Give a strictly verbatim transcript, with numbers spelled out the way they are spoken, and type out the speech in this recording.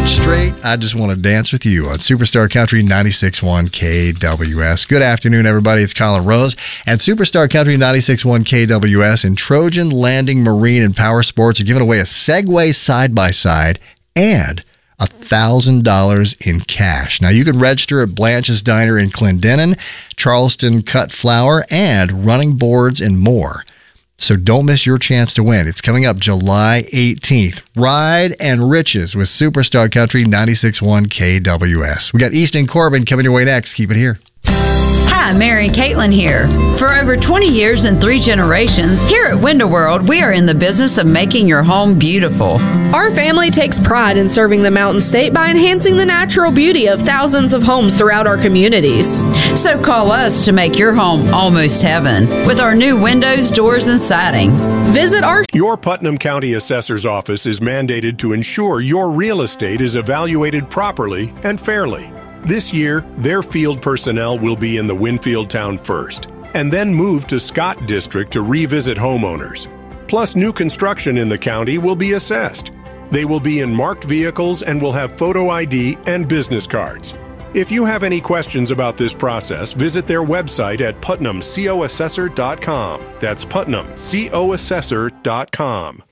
straight. I just want to dance with you on Superstar Country ninety-six point one K W S. Good afternoon, everybody. It's Colin Rose and Superstar Country ninety-six point one K W S and Trojan Landing Marine and Power Sports are giving away a Segway side-by-side and one thousand dollars in cash. Now, you can register at Blanche's Diner in Clendenin, Charleston Cut Flour, and Running Boards and more. So don't miss your chance to win. It's coming up July eighteenth. Ride and Riches with Superstar Country ninety-six point one K W S. We got Easton Corbin coming your way next. Keep it here. Hi, Mary Caitlin here. For over twenty years and three generations, here at Window World, we are in the business of making your home beautiful. Our family takes pride in serving the Mountain State by enhancing the natural beauty of thousands of homes throughout our communities. So call us to make your home almost heaven with our new windows, doors, and siding. Visit our... Your Putnam County Assessor's Office is mandated to ensure your real estate is evaluated properly and fairly. This year, their field personnel will be in the Winfield town first, and then move to Scott District to revisit homeowners. Plus, new construction in the county will be assessed. They will be in marked vehicles and will have photo I D and business cards. If you have any questions about this process, visit their website at putnam co assessor dot com. That's putnam co assessor dot com.